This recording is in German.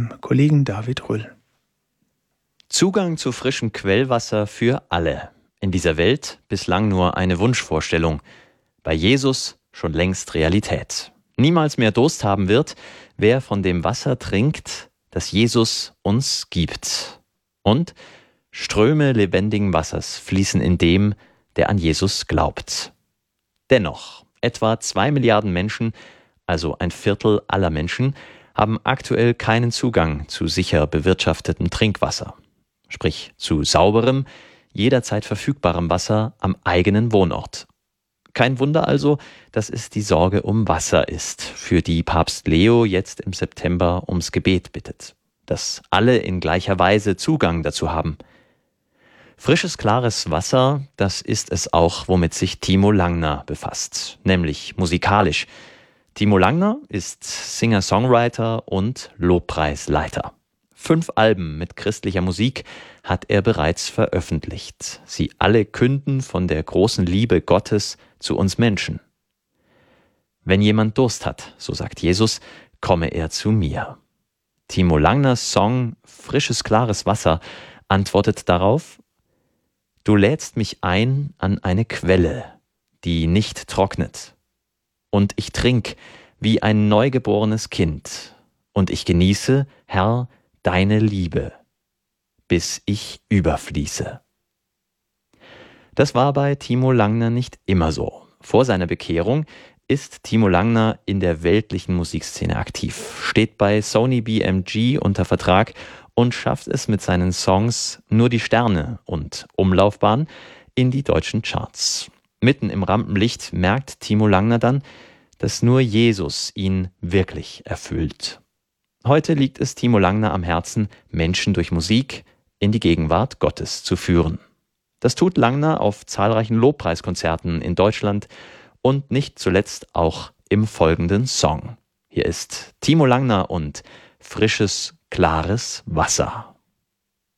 dem Kollegen David Rüll. Zugang zu frischem Quellwasser für alle. In dieser Welt bislang nur eine Wunschvorstellung. Bei Jesus schon längst Realität. Niemals mehr Durst haben wird, wer von dem Wasser trinkt, das Jesus uns gibt. Und Ströme lebendigen Wassers fließen in dem, der an Jesus glaubt. Dennoch, etwa 2 Milliarden Menschen, also ein Viertel aller Menschen, haben aktuell keinen Zugang zu sicher bewirtschaftetem Trinkwasser. Sprich zu sauberem, jederzeit verfügbarem Wasser am eigenen Wohnort. Kein Wunder also, dass es die Sorge um Wasser ist, für die Papst Leo jetzt im September ums Gebet bittet. Dass alle in gleicher Weise Zugang dazu haben. Frisches, klares Wasser, das ist es auch, womit sich Timo Langner befasst, nämlich musikalisch. Timo Langner ist Singer-Songwriter und Lobpreisleiter. 5 Alben mit christlicher Musik hat er bereits veröffentlicht. Sie alle künden von der großen Liebe Gottes zu uns Menschen. Wenn jemand Durst hat, so sagt Jesus, komme er zu mir. Timo Langners Song Frisches, klares Wasser antwortet darauf: Du lädst mich ein an eine Quelle, die nicht trocknet. Und ich trink wie ein neugeborenes Kind. Und ich genieße, Herr, deine Liebe, bis ich überfließe. Das war bei Timo Langner nicht immer so. Vor seiner Bekehrung ist Timo Langner in der weltlichen Musikszene aktiv, steht bei Sony BMG unter Vertrag und schafft es mit seinen Songs Nur die Sterne und Umlaufbahn in die deutschen Charts. Mitten im Rampenlicht merkt Timo Langner dann, dass nur Jesus ihn wirklich erfüllt. Heute liegt es Timo Langner am Herzen, Menschen durch Musik in die Gegenwart Gottes zu führen. Das tut Langner auf zahlreichen Lobpreiskonzerten in Deutschland und nicht zuletzt auch im folgenden Song. Hier ist Timo Langner und Frisches, klares Wasser.